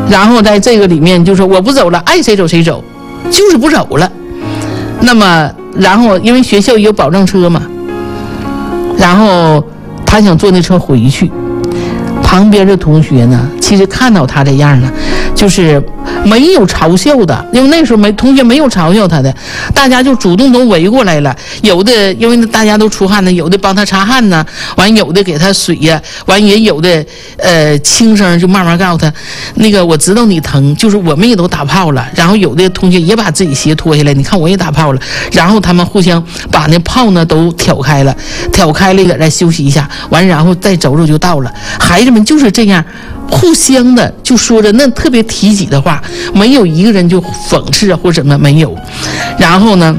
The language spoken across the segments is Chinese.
然后在这个里面就说我不走了，爱谁走谁走，就是不走了。那么然后因为学校有保证车嘛，然后他想坐那车回去，旁边的同学呢其实看到他这样呢，就是没有嘲笑的，因为那时候同学没有嘲笑他的，大家就主动都围过来了。有的因为大家都出汗呢，有的帮他擦汗呢，完有的给他水呀，完也有的轻声就慢慢告诉他，那个我知道你疼，就是我们也都打炮了。然后有的同学也把自己鞋脱下来，你看我也打炮了。然后他们互相把那炮呢都挑开了，再休息一下，完然后再走走就到了。孩子们就是这样互相的就说着那特别提己的话，没有一个人就讽刺或者什么，没有。然后呢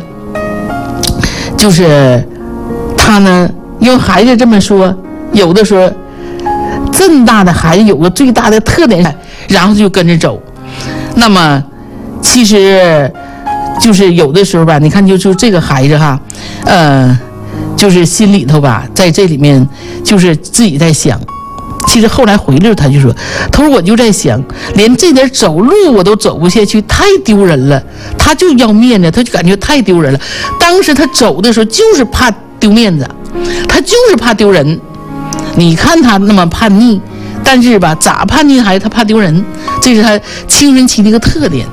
就是他呢因为孩子这么说，有的时候这么大的孩子有个最大的特点，然后就跟着走。那么其实就是有的时候吧，你看就这个孩子哈，就是心里头吧，在这里面就是自己在想。其实后来回来他就说，他说我就在想，连这点走路我都走不下去，太丢人了。他就要面子，他就感觉太丢人了。当时他走的时候就是怕丢面子，他就是怕丢人。你看他那么叛逆，但是吧，咋叛逆孩子他怕丢人，这是他青春期的一个特点。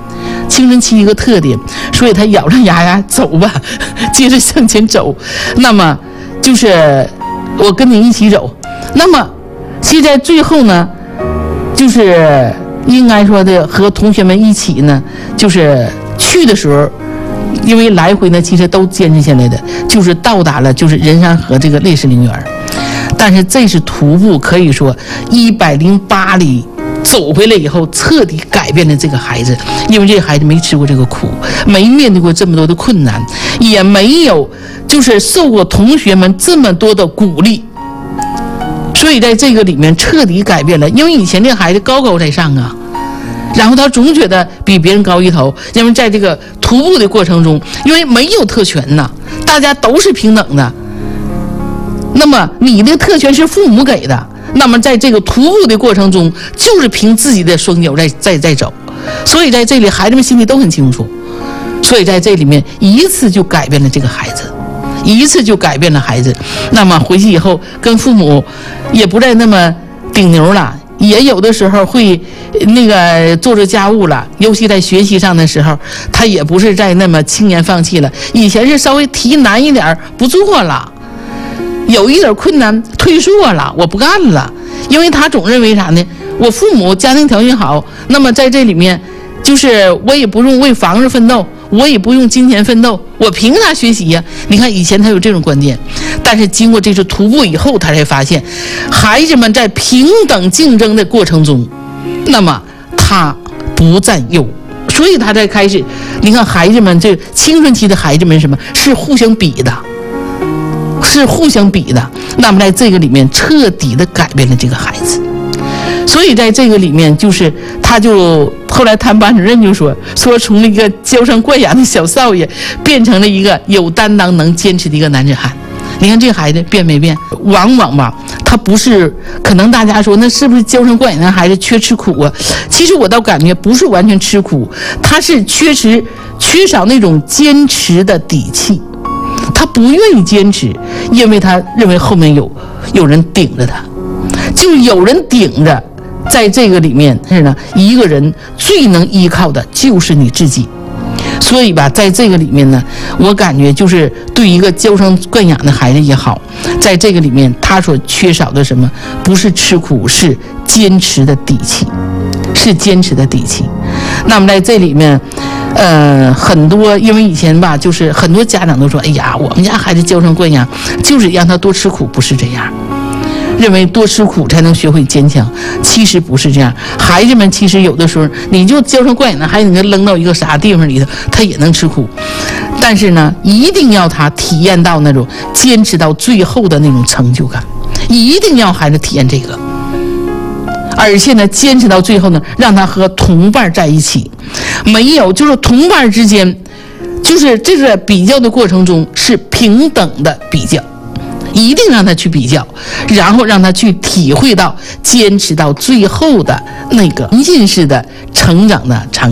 所以他咬着牙走吧，接着向前走。那么就是我跟你一起走。那么其实在最后呢，就是应该说的和同学们一起呢，就是去的时候，因为来回呢其实都坚持下来的，就是到达了就是人山河这个烈士陵园。但是这是徒步，可以说108里走回来以后，彻底改变了这个孩子。因为这个孩子没吃过这个苦，没面对过这么多的困难，也没有就是受过同学们这么多的鼓励，所以在这个里面彻底改变了。因为以前这个孩子高高在上啊，然后他总觉得比别人高一头。因为在这个徒步的过程中，因为没有特权呐，大家都是平等的。那么你的特权是父母给的，那么在这个徒步的过程中，就是凭自己的双脚在走。所以在这里孩子们心里都很清楚，所以在这里面一次就改变了这个孩子，那么回去以后跟父母也不再那么顶牛了，也有的时候会那个做着家务了，尤其在学习上的时候，他也不是再那么轻言放弃了。以前是稍微题难一点不做了，有一点困难退缩了，我不干了。因为他总认为啥呢，我父母家庭条件好，那么在这里面就是我也不用为房子奋斗，我也不用金钱奋斗，我凭啥学习呀？你看以前他有这种观念，但是经过这次徒步以后，他才发现孩子们在平等竞争的过程中，那么他不占优，所以他才开始。你看孩子们这青春期的孩子们什么是互相比的，那么在这个里面彻底的改变了这个孩子。所以在这个里面就是他就后来他班主任就说从那个娇生惯养的小少爷变成了一个有担当能坚持的一个男子汉。你看这个孩子变没变？往往吧他不是，可能大家说那是不是娇生惯养的孩子缺吃苦啊？其实我倒感觉不是完全吃苦，他是缺少那种坚持的底气。他不愿意坚持，因为他认为后面有人顶着他，就有人顶着。在这个里面是呢，一个人最能依靠的就是你自己。所以吧，在这个里面呢，我感觉就是对一个娇生惯养的孩子也好，在这个里面他所缺少的什么，不是吃苦，是坚持的底气，那么在这里面很多，因为以前吧，就是很多家长都说，哎呀，我们家孩子娇生惯养，就是让他多吃苦，不是这样。认为多吃苦才能学会坚强，其实不是这样。孩子们其实有的时候，你就娇生惯养的孩子，你扔到一个啥地方里头，他也能吃苦。但是呢，一定要他体验到那种坚持到最后的那种成就感，一定要孩子体验这个。而且呢，坚持到最后呢，让他和同伴在一起，没有就是同伴之间，就是这个比较的过程中是平等的比较。 一定让他去比较，然后让他去体会到坚持到最后的那个渐进式的成长的场景。